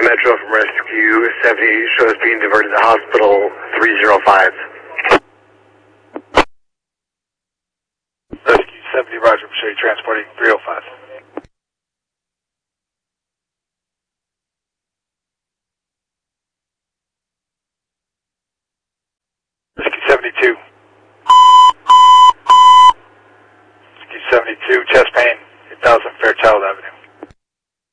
Metro from Rescue 70 shows being diverted to Hospital 305. Rescue 70, roger, show you transporting 305. Rescue 72. Rescue 72, chest pain, 8000 Fairchild Avenue.